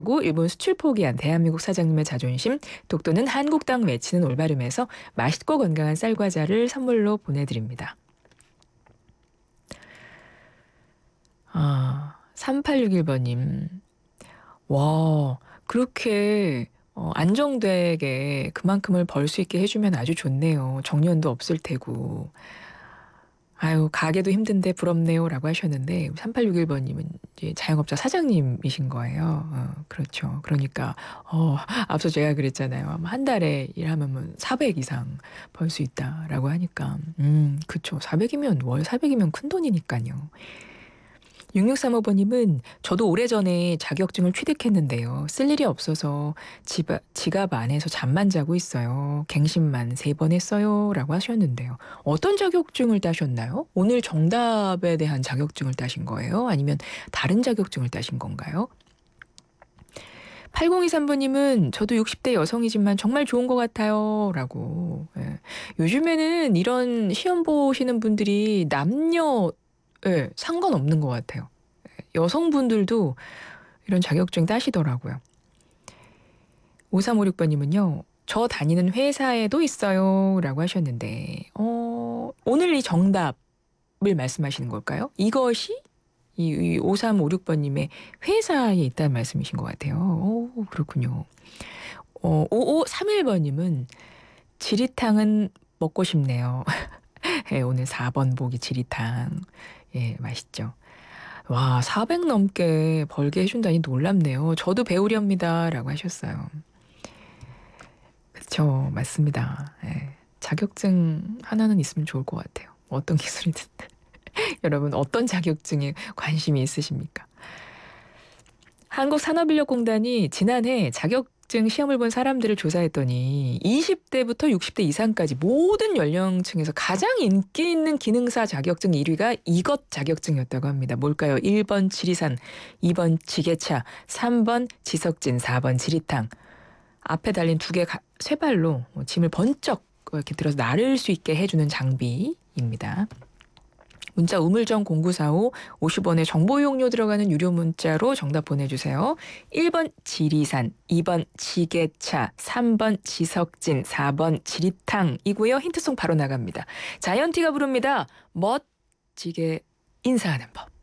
일본 수출 포기한 대한민국 사장님의 자존심, 독도는 한국 땅 외치는 올바름에서 맛있고 건강한 쌀과자를 선물로 보내드립니다. 3861번님. 와, 그렇게 안정되게 그만큼을 벌 수 있게 해주면 아주 좋네요. 정년도 없을 테고. 아유, 가게도 힘든데 부럽네요라고 하셨는데 3861번님은 이제 자영업자 사장님이신 거예요. 그렇죠. 그러니까 앞서 제가 그랬잖아요. 한 달에 일하면 400 이상 벌 수 있다라고 하니까 그쵸. 400이면 월 400이면 큰 돈이니까요. 6635번님은 저도 오래전에 자격증을 취득했는데요. 쓸 일이 없어서 지갑 안에서 잠만 자고 있어요. 갱신만 3번 했어요. 라고 하셨는데요. 어떤 자격증을 따셨나요? 오늘 정답에 대한 자격증을 따신 거예요? 아니면 다른 자격증을 따신 건가요? 8023번님은 저도 60대 여성이지만 정말 좋은 것 같아요. 라고. 예. 요즘에는 이런 시험 보시는 분들이 남녀 상관없는 것 같아요. 여성분들도 이런 자격증 따시더라고요. 5356번님은요. 저 다니는 회사에도 있어요. 라고 하셨는데 오늘 이 정답을 말씀하시는 걸까요? 이것이 이 5356번님의 회사에 있다는 말씀이신 것 같아요. 오, 그렇군요. 5531번님은 지리탕은 먹고 싶네요. 예, 오늘 4번 보기 지리탕. 예, 맛있죠. 와, 400 넘게 벌게 해준다니 놀랍네요. 저도 배우렵니다. 라고 하셨어요. 그쵸, 맞습니다. 예, 자격증 하나는 있으면 좋을 것 같아요. 어떤 기술이든. 여러분, 어떤 자격증에 관심이 있으십니까? 한국산업인력공단이 지난해 자격증 시험을 본 사람들을 조사했더니 20대부터 60대 이상까지 모든 연령층에서 가장 인기 있는 기능사 자격증 1위가 이것 자격증이었다고 합니다. 뭘까요? 1번 지리산, 2번 지게차, 3번 지석진, 4번 지리탕. 앞에 달린 두 개 쇠발로 짐을 번쩍 이렇게 들어서 나를 수 있게 해주는 장비입니다. 문자 우물정 0945 50원의 정보 이용료 들어가는 유료 문자로 정답 보내주세요. 1번 지리산, 2번 지게차, 3번 지석진, 4번 지리탕이고요. 힌트송 바로 나갑니다. 자이언티가 부릅니다. 멋지게 인사하는 법.